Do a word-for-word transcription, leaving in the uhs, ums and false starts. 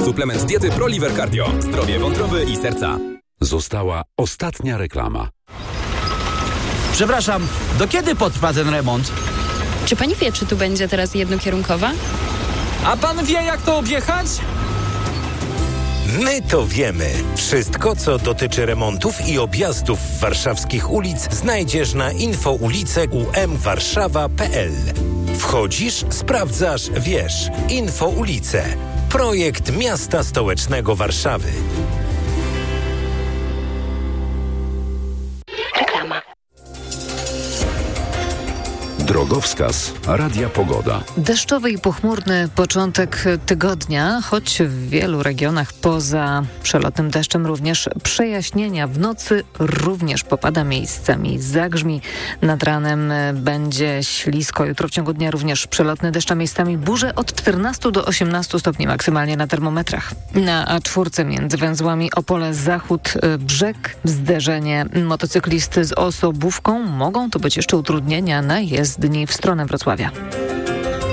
Suplement diety ProLiver Cardio. Zdrowie wątroby i serca. Została ostatnia reklama. Przepraszam, do kiedy potrwa ten remont? Czy pani wie, czy tu będzie teraz jednokierunkowa? A pan wie, jak to objechać? My to wiemy. Wszystko, co dotyczy remontów i objazdów warszawskich ulic, znajdziesz na infoulice u m warszawa kropka p l. Wchodzisz, sprawdzasz, wiesz. Infoulice. Projekt Miasta Stołecznego Warszawy. Reklama. Drogowskaz Radia Pogoda. Deszczowy i pochmurny początek tygodnia, choć w wielu regionach poza przelotnym deszczem również przejaśnienia. W nocy również popada miejscami, zagrzmi. Nad ranem będzie ślisko. Jutro w ciągu dnia również przelotny deszcz, a miejscami burze od czternastu do osiemnastu stopni maksymalnie na termometrach. Na A cztery między węzłami Opole Zachód Brzeg zderzenie motocyklisty z osobówką. Mogą to być jeszcze utrudnienia na jezdni w stronę Wrocławia.